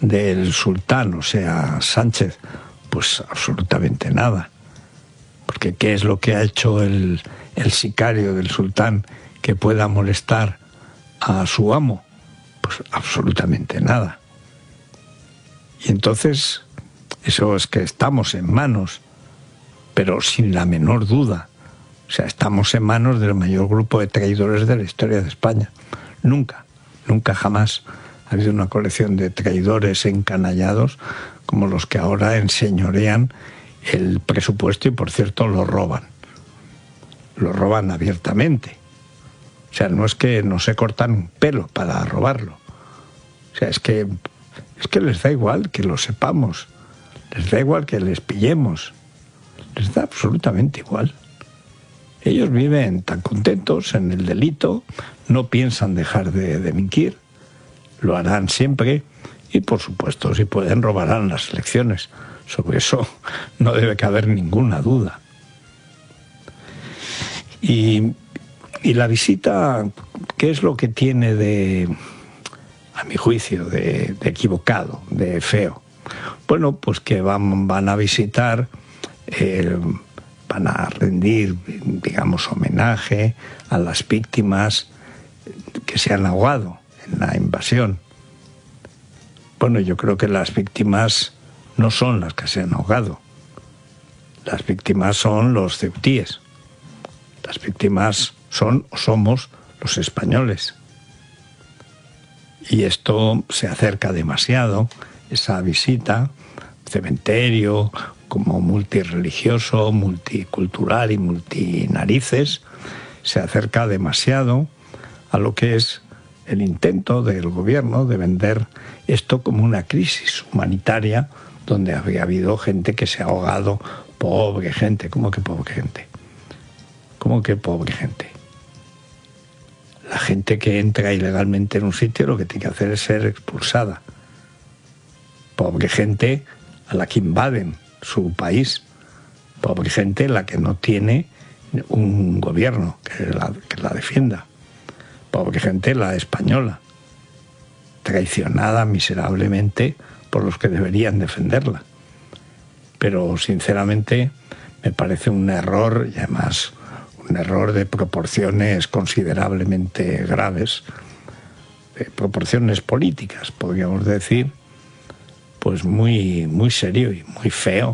del sultán, o sea, Sánchez? Pues absolutamente nada. Porque ¿qué es lo que ha hecho el sicario del sultán que pueda molestar a su amo? Pues absolutamente nada. Y entonces, eso es que estamos en manos, pero sin la menor duda. O sea, estamos en manos del mayor grupo de traidores de la historia de España. Nunca jamás ha habido una colección de traidores encanallados como los que ahora enseñorean el presupuesto y, por cierto, lo roban. Lo roban abiertamente. O sea, no es que no se cortan un pelo para robarlo. O sea, es que les da igual que lo sepamos. Les da igual que les pillemos. Les da absolutamente igual. Ellos viven tan contentos en el delito, no piensan dejar de delinquir, lo harán siempre y, por supuesto, si pueden, robarán las elecciones. Sobre eso no debe caber ninguna duda. Y la visita, ¿qué es lo que tiene de, a mi juicio, de equivocado, de feo? Bueno, pues que van a visitar, van a rendir, digamos, homenaje a las víctimas que se han ahogado en la invasión. Bueno, yo creo que las víctimas no son las que se han ahogado. Las víctimas son los ceutíes. Las víctimas son o somos los españoles. Y esto se acerca demasiado, esa visita, cementerio como multirreligioso, multicultural y multinarices, se acerca demasiado a lo que es el intento del gobierno de vender esto como una crisis humanitaria donde había habido gente que se ha ahogado. Pobre gente. ¿Cómo que pobre gente? ¿Cómo que pobre gente? La gente que entra ilegalmente en un sitio lo que tiene que hacer es ser expulsada. Pobre gente a la que invaden su país. Pobre gente la que no tiene un gobierno que la defienda. Pobre gente la española, traicionada miserablemente por los que deberían defenderla. Pero sinceramente me parece un error, y además un error de proporciones considerablemente graves, de proporciones políticas, podríamos decir, pues muy serio y muy feo.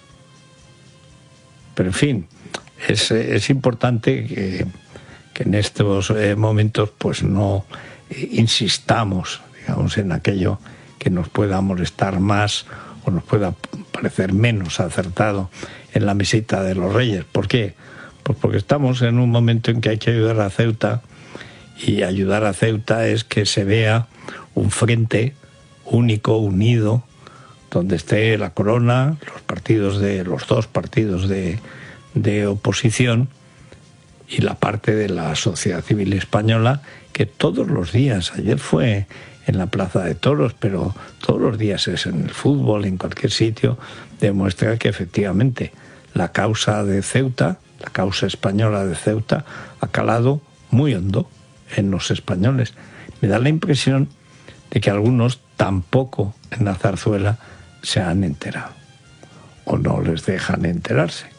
Pero en fin, es importante que en estos momentos pues no insistamos, digamos, en aquello que nos pueda molestar más o nos pueda parecer menos acertado en la visita de los Reyes. ¿Por qué? Pues porque estamos en un momento en que hay que ayudar a Ceuta, y ayudar a Ceuta es que se vea un frente único, unido, donde esté la corona, los dos partidos de oposición y la parte de la sociedad civil española, que todos los días, ayer fue en la Plaza de Toros, pero todos los días es en el fútbol, en cualquier sitio, demuestra que efectivamente la causa de Ceuta, la causa española de Ceuta, ha calado muy hondo en los españoles. Me da la impresión de que algunos tampoco en la Zarzuela se han enterado, o no les dejan enterarse.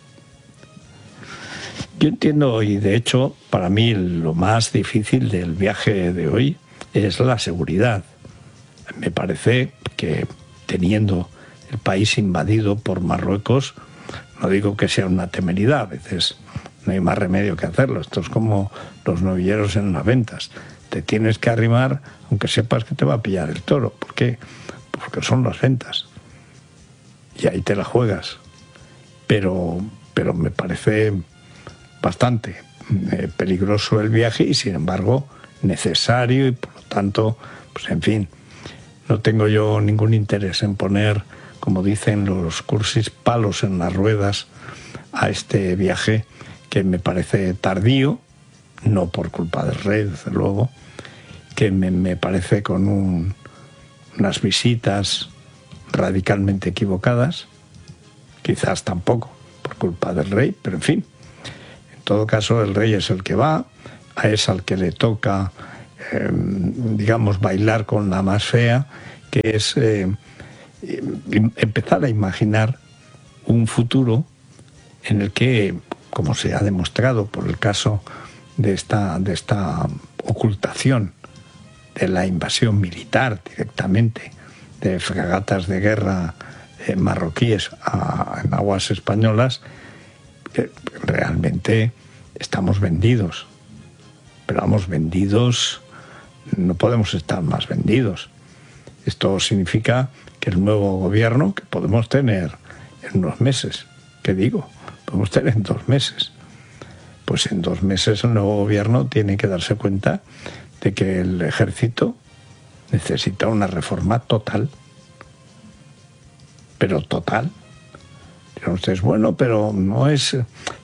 Yo entiendo, y de hecho para mí lo más difícil del viaje de hoy es la seguridad. Me parece que teniendo el país invadido por Marruecos, no digo que sea una temeridad, a veces no hay más remedio que hacerlo. Esto es como los novilleros en las ventas. Te tienes que arrimar aunque sepas que te va a pillar el toro. ¿Por qué? Porque son las ventas. Y ahí te la juegas. Pero me parece bastante peligroso el viaje y, sin embargo, necesario, y por lo tanto, pues en fin, no tengo yo ningún interés en poner, como dicen los cursis, palos en las ruedas a este viaje, que me parece tardío, no por culpa del rey, desde luego, que me parece con unas visitas radicalmente equivocadas, quizás tampoco por culpa del rey, pero en fin, en todo caso el rey es el que va, es al que le toca, digamos, bailar con la más fea, que es empezar a imaginar un futuro en el que, como se ha demostrado por el caso de esta ocultación de la invasión militar directamente de fragatas de guerra marroquíes en aguas españolas, realmente estamos vendidos. Pero vamos, vendidos, no podemos estar más vendidos. Esto significa que el nuevo gobierno, que podemos tener en unos meses, ¿qué digo? Podemos tener en 2 meses. Pues en 2 meses el nuevo gobierno tiene que darse cuenta de que el ejército necesita una reforma total. Pero total. Dirán ustedes, bueno, pero no es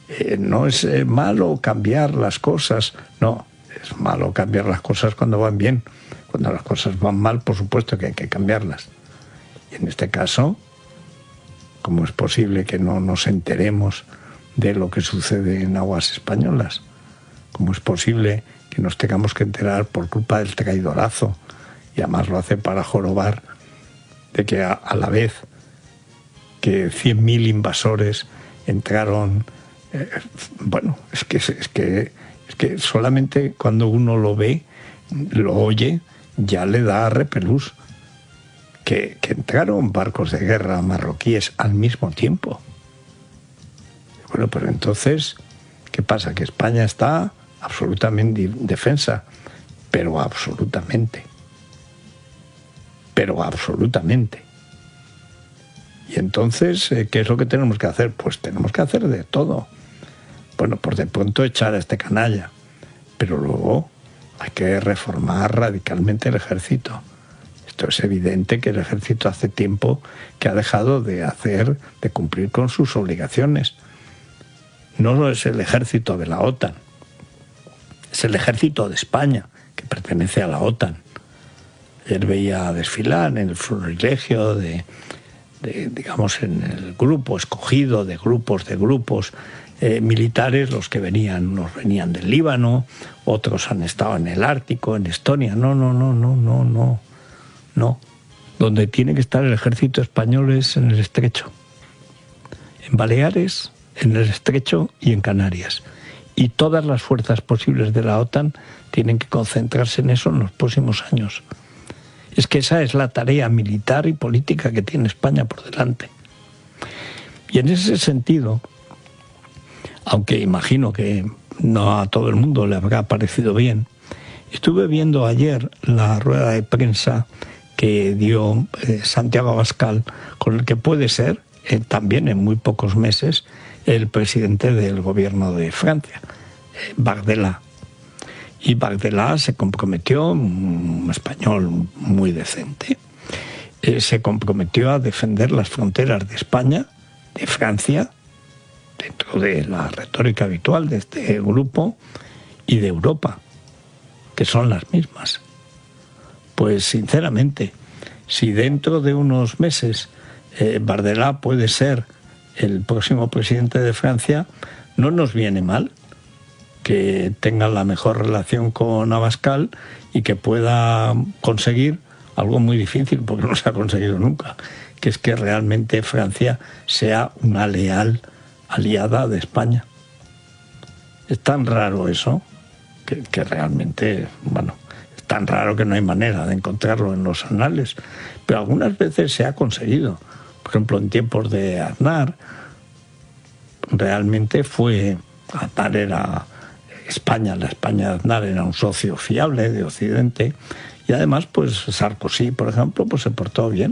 malo cambiar las cosas. No, es malo cambiar las cosas cuando van bien. Cuando las cosas van mal, por supuesto que hay que cambiarlas. Y en este caso, ¿cómo es posible que no nos enteremos de lo que sucede en aguas españolas? ¿Cómo es posible que nos tengamos que enterar por culpa del traidorazo? Y además lo hace para jorobar de que a la vez que 100.000 invasores entraron. Bueno, es que solamente cuando uno lo ve, lo oye, ya le da repelús. Que entraron barcos de guerra marroquíes al mismo tiempo. Bueno, pero entonces, ¿qué pasa? Que España está absolutamente indefensa, pero absolutamente. Y entonces, ¿qué es lo que tenemos que hacer? Pues tenemos que hacer de todo. Bueno, por de pronto echar a este canalla, pero luego hay que reformar radicalmente el ejército. Esto es evidente que el ejército hace tiempo que ha dejado de cumplir con sus obligaciones. No es el ejército de la OTAN, es el ejército de España, que pertenece a la OTAN. Ayer veía desfilar en el florilegio digamos, en el grupo escogido de grupos militares, los que unos venían del Líbano, otros han estado en el Ártico, en Estonia. No. Donde tiene que estar el ejército español es en el Estrecho, en Baleares, en el Estrecho y en Canarias. Y todas las fuerzas posibles de la OTAN tienen que concentrarse en eso en los próximos años. Es que esa es la tarea militar y política que tiene España por delante. Y en ese sentido, aunque imagino que no a todo el mundo le habrá parecido bien, estuve viendo ayer la rueda de prensa que dio Santiago Abascal, con el que puede ser, también en muy pocos meses, el presidente del gobierno de Francia, Bardella. Y Bardella se comprometió, un español muy decente, se comprometió a defender las fronteras de España, de Francia, dentro de la retórica habitual de este grupo, y de Europa, que son las mismas. Pues sinceramente, si dentro de unos meses Bardella puede ser el próximo presidente de Francia, no nos viene mal que tenga la mejor relación con Abascal y que pueda conseguir algo muy difícil, porque no se ha conseguido nunca, que es que realmente Francia sea una leal aliada de España. Es tan raro eso que realmente, bueno, es tan raro que no hay manera de encontrarlo en los anales, pero algunas veces se ha conseguido. Por ejemplo, en tiempos de Aznar, realmente Aznar era España, la España de Aznar era un socio fiable de Occidente, y además, pues Sarkozy, por ejemplo, pues se portó bien.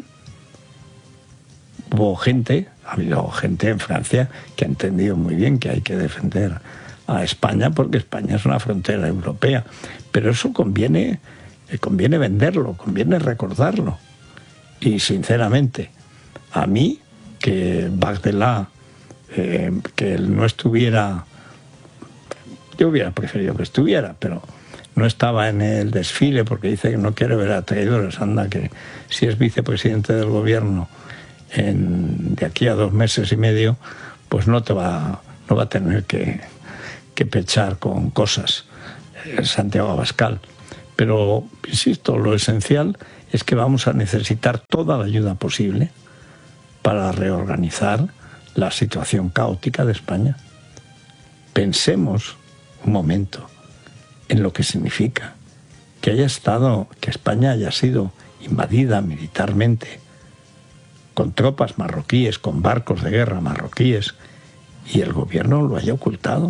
Ha habido gente en Francia que ha entendido muy bien que hay que defender a España porque España es una frontera europea. Pero eso conviene venderlo, conviene recordarlo. Y sinceramente, a mí, que Bardella, que él no estuviera, yo hubiera preferido que estuviera, pero no estaba en el desfile porque dice que no quiere ver a traidores. Anda, que si es vicepresidente del gobierno de aquí a 2 meses y medio, pues no va a tener que pechar con cosas Santiago Abascal. Pero, insisto, lo esencial es que vamos a necesitar toda la ayuda posible para reorganizar la situación caótica de España. Pensemos un momento en lo que significa que España haya sido invadida militarmente con tropas marroquíes, con barcos de guerra marroquíes, y el gobierno lo haya ocultado.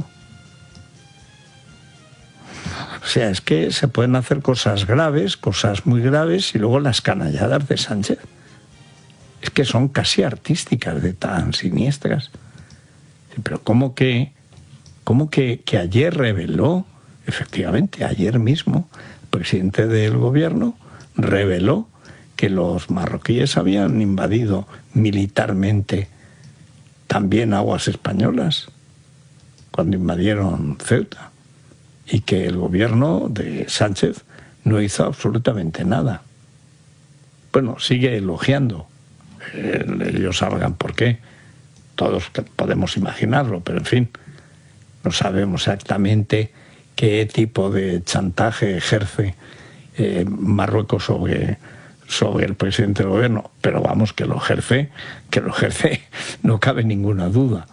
O sea, es que se pueden hacer cosas graves, cosas muy graves, y luego las canalladas de Sánchez. Es que son casi artísticas de tan siniestras. Pero ¿cómo que ayer reveló, efectivamente, ayer mismo, el presidente del gobierno reveló que los marroquíes habían invadido militarmente también aguas españolas cuando invadieron Ceuta, y que el gobierno de Sánchez no hizo absolutamente nada? Bueno, sigue elogiando. Ellos sabrán por qué. Todos podemos imaginarlo, pero en fin, no sabemos exactamente qué tipo de chantaje ejerce Marruecos sobre el presidente del gobierno, pero vamos, que lo ejerce, no cabe ninguna duda.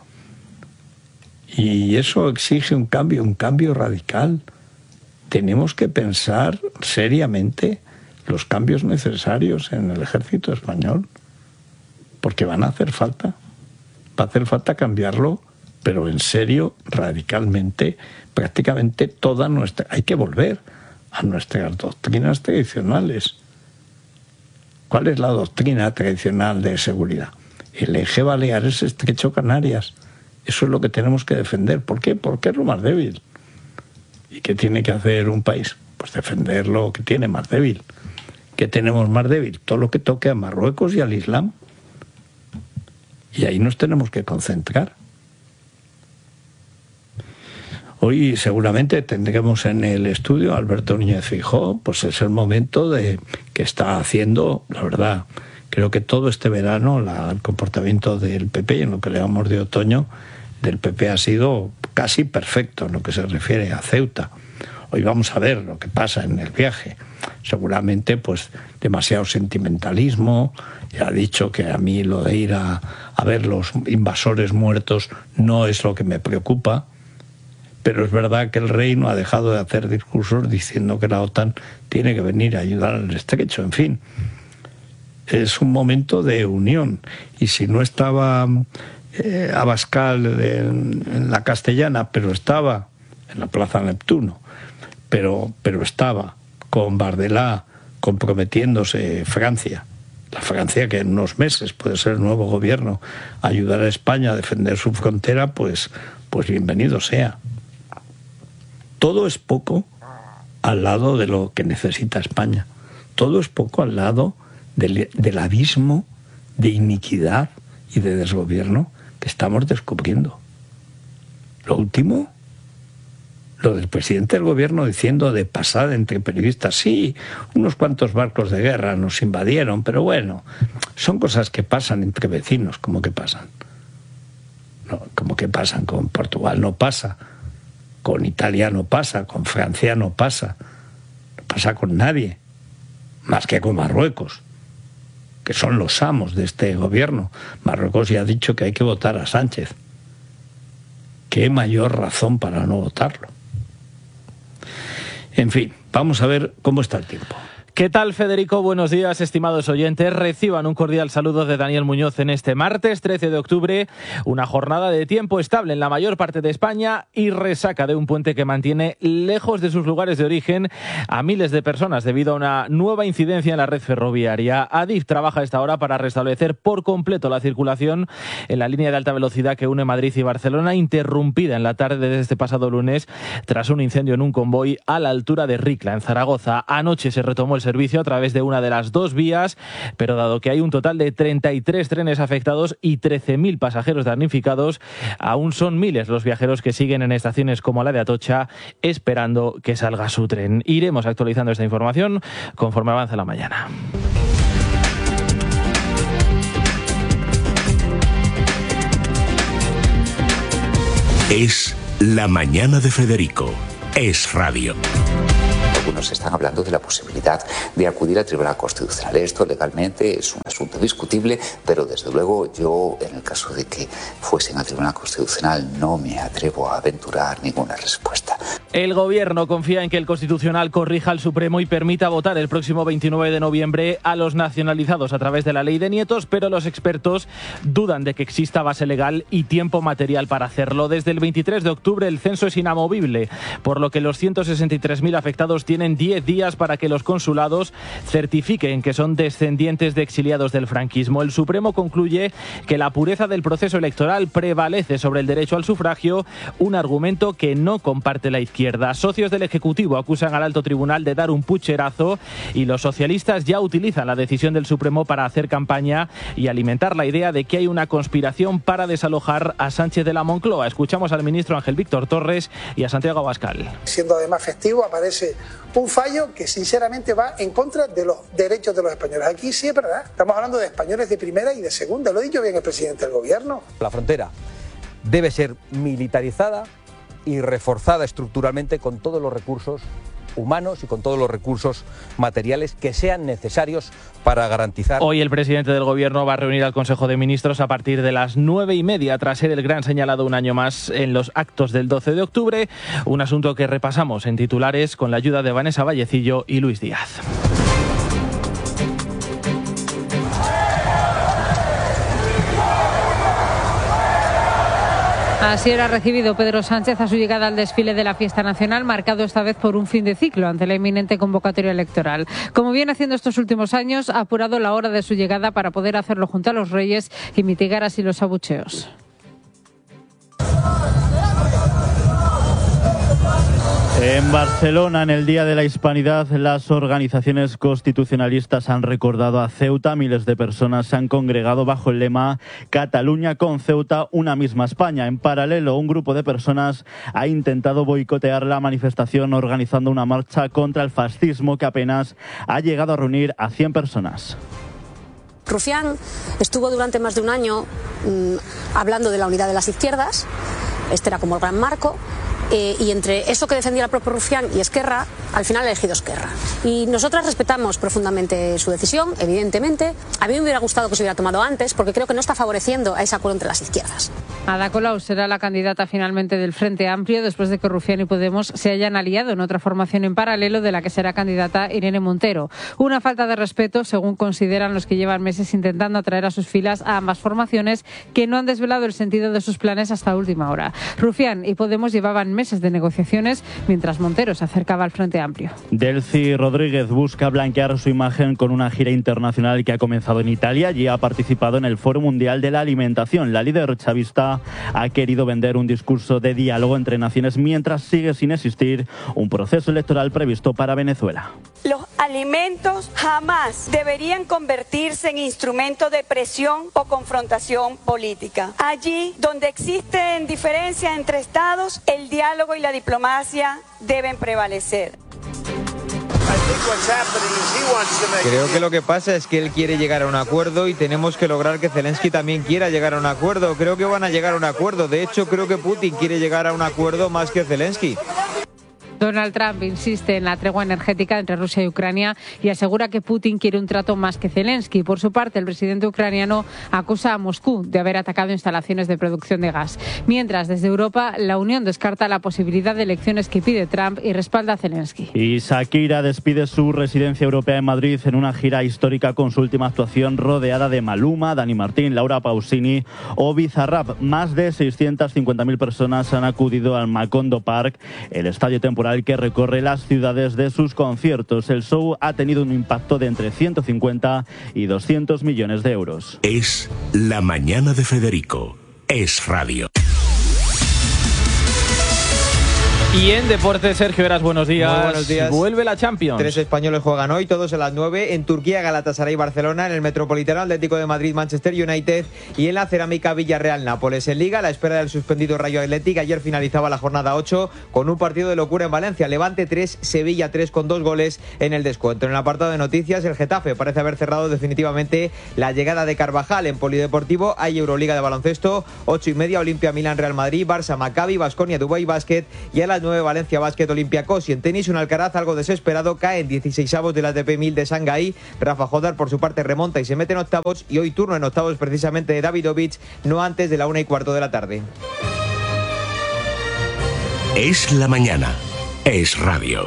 Y eso exige un cambio radical. Tenemos que pensar seriamente los cambios necesarios en el ejército español, porque van a hacer falta. Va a hacer falta cambiarlo, pero en serio, radicalmente, prácticamente toda nuestra... Hay que volver a nuestras doctrinas tradicionales. ¿Cuál es la doctrina tradicional de seguridad? El eje Baleares, Estrecho Canarias. Eso es lo que tenemos que defender. ¿Por qué? Porque es lo más débil. ¿Y qué tiene que hacer un país? Pues defender lo que tiene más débil. ¿Qué tenemos más débil? Todo lo que toque a Marruecos y al Islam. Y ahí nos tenemos que concentrar. Hoy seguramente tendremos en el estudio a Alberto Núñez Feijóo, pues es el momento de que está haciendo, la verdad, creo que todo este verano el comportamiento del PP, y en lo que le llamamos de otoño, del PP ha sido casi perfecto en lo que se refiere a Ceuta. Hoy vamos a ver lo que pasa en el viaje. Seguramente pues demasiado sentimentalismo. Ya ha dicho que a mí lo de ir a ver los invasores muertos no es lo que me preocupa. Pero es verdad que el rey no ha dejado de hacer discursos diciendo que la OTAN tiene que venir a ayudar al estrecho. En fin, es un momento de unión. Y si no estaba Abascal en la Castellana, pero estaba en la Plaza Neptuno, pero estaba con Bardella comprometiéndose Francia, la Francia que en unos meses puede ser el nuevo gobierno, ayudar a España a defender su frontera, pues bienvenido sea. Todo es poco al lado de lo que necesita España. Todo es poco al lado del abismo de iniquidad y de desgobierno que estamos descubriendo. Lo último, lo del presidente del gobierno diciendo de pasada entre periodistas, sí, unos cuantos barcos de guerra nos invadieron, pero bueno, son cosas que pasan entre vecinos. ¿Cómo que pasan? No, ¿cómo que pasan? Con Portugal no pasa. Con Italia no pasa, con Francia no pasa con nadie, más que con Marruecos, que son los amos de este gobierno. Marruecos ya ha dicho que hay que votar a Sánchez. ¿Qué mayor razón para no votarlo? En fin, vamos a ver cómo está el tiempo. ¿Qué tal, Federico? Buenos días, estimados oyentes. Reciban un cordial saludo de Daniel Muñoz en este martes 13 de octubre. Una jornada de tiempo estable en la mayor parte de España y resaca de un puente que mantiene lejos de sus lugares de origen a miles de personas debido a una nueva incidencia en la red ferroviaria. Adif trabaja a esta hora para restablecer por completo la circulación en la línea de alta velocidad que une Madrid y Barcelona, interrumpida en la tarde de este pasado lunes tras un incendio en un convoy a la altura de Ricla, en Zaragoza. Anoche se retomó el servicio a través de una de las dos vías, pero dado que hay un total de 33 trenes afectados y 13.000 pasajeros damnificados, aún son miles los viajeros que siguen en estaciones como la de Atocha esperando que salga su tren. Iremos actualizando esta información conforme avance la mañana. Es la mañana de Federico. Es radio. Algunos nos están hablando de la posibilidad de acudir al Tribunal Constitucional. Esto legalmente es un asunto discutible, pero desde luego yo, en el caso de que fuesen al Tribunal Constitucional, no me atrevo a aventurar ninguna respuesta. El Gobierno confía en que el Constitucional corrija al Supremo y permita votar el próximo 29 de noviembre a los nacionalizados a través de la ley de nietos, pero los expertos dudan de que exista base legal y tiempo material para hacerlo. Desde el 23 de octubre el censo es inamovible, por lo que los 163.000 afectados tienen 10 días para que los consulados certifiquen que son descendientes de exiliados del franquismo. El Supremo concluye que la pureza del proceso electoral prevalece sobre el derecho al sufragio, un argumento que no comparte la izquierda. Socios del Ejecutivo acusan al Alto Tribunal de dar un pucherazo y los socialistas ya utilizan la decisión del Supremo para hacer campaña y alimentar la idea de que hay una conspiración para desalojar a Sánchez de la Moncloa. Escuchamos al ministro Ángel Víctor Torres y a Santiago Abascal. Siendo además festivo, aparece un fallo que sinceramente va en contra de los derechos de los españoles. Aquí sí es verdad, estamos hablando de españoles de primera y de segunda, lo ha dicho bien el presidente del Gobierno. La frontera debe ser militarizada y reforzada estructuralmente con todos los recursos humanos y con todos los recursos materiales que sean necesarios para garantizar. Hoy el presidente del Gobierno va a reunir al Consejo de Ministros a partir de las 9:30 tras ser el gran señalado un año más en los actos del 12 de octubre, un asunto que repasamos en titulares con la ayuda de Vanessa Vallecillo y Luis Díaz. Así era recibido Pedro Sánchez a su llegada al desfile de la Fiesta Nacional, marcado esta vez por un fin de ciclo ante la inminente convocatoria electoral. Como viene haciendo estos últimos años, ha apurado la hora de su llegada para poder hacerlo junto a los Reyes y mitigar así los abucheos. En Barcelona, en el Día de la Hispanidad, las organizaciones constitucionalistas han recordado a Ceuta. Miles de personas se han congregado bajo el lema Cataluña con Ceuta, una misma España. En paralelo, un grupo de personas ha intentado boicotear la manifestación organizando una marcha contra el fascismo que apenas ha llegado a reunir a 100 personas. Rufián estuvo durante más de un año hablando de la unidad de las izquierdas. Este era como el gran marco. Y entre eso que defendía el propio Rufián y Esquerra, al final ha elegido Esquerra. Y nosotras respetamos profundamente su decisión, evidentemente. A mí me hubiera gustado que se hubiera tomado antes, porque creo que no está favoreciendo a ese acuerdo entre las izquierdas. Ada Colau será la candidata finalmente del Frente Amplio después de que Rufián y Podemos se hayan aliado en otra formación en paralelo de la que será candidata Irene Montero. Una falta de respeto, según consideran los que llevan meses intentando atraer a sus filas a ambas formaciones, que no han desvelado el sentido de sus planes hasta última hora. Rufián y Podemos llevaban meses de negociaciones mientras Montero se acercaba al Frente Amplio. Delcy Rodríguez busca blanquear su imagen con una gira internacional que ha comenzado en Italia y ha participado en el Foro Mundial de la Alimentación. La líder chavista ha querido vender un discurso de diálogo entre naciones mientras sigue sin existir un proceso electoral previsto para Venezuela. Los alimentos jamás deberían convertirse en instrumento de presión o confrontación política. Allí donde existen diferencias entre estados, el diálogo y la diplomacia deben prevalecer. Creo que lo que pasa es que él quiere llegar a un acuerdo y tenemos que lograr que Zelensky también quiera llegar a un acuerdo. Creo que van a llegar a un acuerdo. De hecho, creo que Putin quiere llegar a un acuerdo más que Zelensky. Donald Trump insiste en la tregua energética entre Rusia y Ucrania y asegura que Putin quiere un trato más que Zelensky. Por su parte, el presidente ucraniano acusa a Moscú de haber atacado instalaciones de producción de gas. Mientras, desde Europa, la Unión descarta la posibilidad de elecciones que pide Trump y respalda a Zelensky. Y Shakira despide su residencia europea en Madrid en una gira histórica con su última actuación rodeada de Maluma, Dani Martín, Laura Pausini o Bizarrap. Más de 650.000 personas han acudido al Macondo Park, el estadio temporal que recorre las ciudades de sus conciertos. El show ha tenido un impacto de entre 150 y 200 millones de euros. Es la mañana de Federico. Es radio. Y en deporte, Sergio Heras, buenos días. Muy buenos días. Vuelve la Champions. 3 españoles juegan hoy, todos a las 9. En Turquía, Galatasaray, Barcelona. En el Metropolitano, Atlético de Madrid, Manchester United. Y en la Cerámica, Villarreal, Nápoles. En Liga, a la espera del suspendido Rayo Atlético. Ayer finalizaba la jornada 8 con un partido de locura en Valencia. Levante 3, Sevilla 3 con 2 goles en el descuento. En el apartado de noticias, el Getafe parece haber cerrado definitivamente la llegada de Carvajal. En Polideportivo hay Euroliga de baloncesto. 8:30, Olimpia, Milán, Real Madrid, Barça, Maccabi, Baskonia, Dubái Basket. Y a las 9 Valencia Basket Olympiacos. Y en tenis, un Alcaraz algo desesperado cae en 16avos del ATP 1000 de Shanghái. Rafa Jodar por su parte remonta y se mete en octavos, y hoy turno en octavos precisamente de Davidovich, no antes de la 1:15 de la tarde. Es la mañana. Es radio.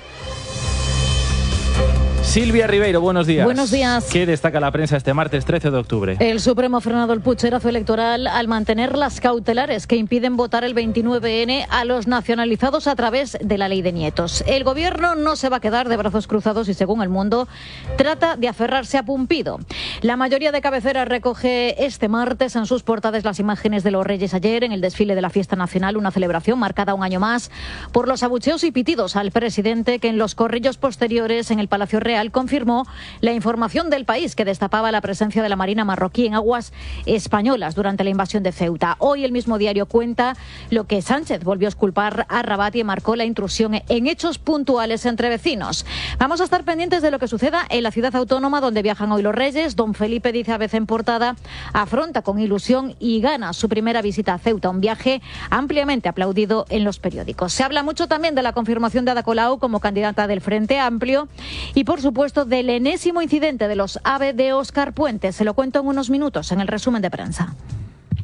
Silvia Ribeiro, buenos días. Buenos días. ¿Qué destaca la prensa este martes 13 de octubre? El Supremo ha frenado el pucherazo electoral al mantener las cautelares que impiden votar el 29N a los nacionalizados a través de la ley de nietos. El gobierno no se va a quedar de brazos cruzados y, según El Mundo, trata de aferrarse a Pumpido. La mayoría de cabeceras recoge este martes en sus portadas las imágenes de los Reyes ayer en el desfile de la Fiesta Nacional, una celebración marcada un año más por los abucheos y pitidos al presidente, que en los corrillos posteriores en el Palacio Real confirmó la información del País, que destapaba la presencia de la Marina marroquí en aguas españolas durante la invasión de Ceuta. Hoy el mismo diario cuenta lo que Sánchez volvió a exculpar a Rabat y marcó la intrusión en hechos puntuales entre vecinos. Vamos a estar pendientes de lo que suceda en la ciudad autónoma donde viajan hoy los Reyes. Don Felipe, dice a veces en portada, afronta con ilusión y gana su primera visita a Ceuta, un viaje ampliamente aplaudido en los periódicos. Se habla mucho también de la confirmación de Ada Colau como candidata del Frente Amplio y, por supuesto, del enésimo incidente de los AVE de Óscar Puente. Se lo cuento en unos minutos en el resumen de prensa.